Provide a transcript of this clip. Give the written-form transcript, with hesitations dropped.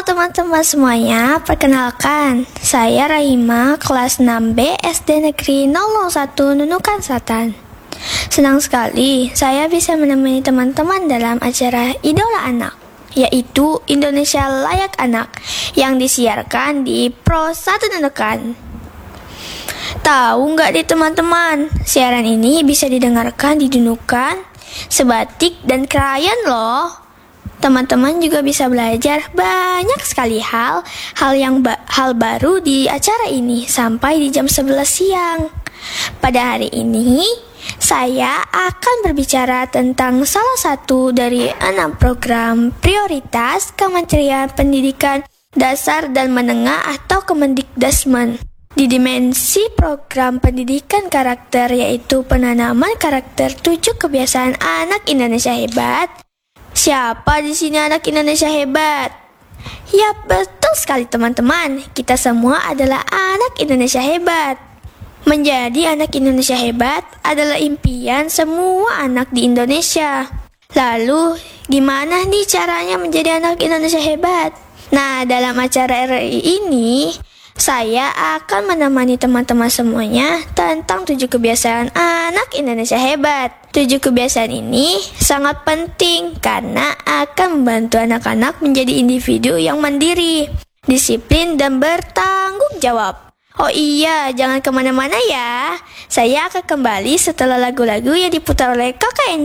teman-teman semuanya, perkenalkan, saya Rahima, kelas 6B SD Negeri 001 Nunukan Selatan. Senang sekali saya bisa menemani teman-teman dalam acara Idola Anak, yaitu Indonesia Layak Anak, yang disiarkan di Pro 1 Nunukan. Tahu nggak nih teman-teman, siaran ini bisa didengarkan di Nunukan, Sebatik, dan Krayan loh. Teman-teman juga bisa belajar banyak sekali hal baru di acara ini sampai di jam 11 siang. Pada hari ini, saya akan berbicara tentang salah satu dari 6 program prioritas Kementerian Pendidikan Dasar dan Menengah atau Kemendikdasmen. Di dimensi program pendidikan karakter, yaitu penanaman karakter 7 kebiasaan anak Indonesia hebat. Siapa di sini anak Indonesia hebat? Ya, betul sekali teman-teman. Kita semua adalah anak Indonesia hebat. Menjadi anak Indonesia hebat adalah impian semua anak di Indonesia. Lalu, gimana nih caranya menjadi anak Indonesia hebat? Nah, dalam acara RI ini, saya akan menemani teman-teman semuanya tentang 7 kebiasaan anak Indonesia hebat. 7 kebiasaan ini sangat penting karena akan membantu anak-anak menjadi individu yang mandiri, disiplin, dan bertanggung jawab. Oh iya, jangan kemana-mana ya. Saya akan kembali setelah lagu-lagu yang diputar oleh Kakak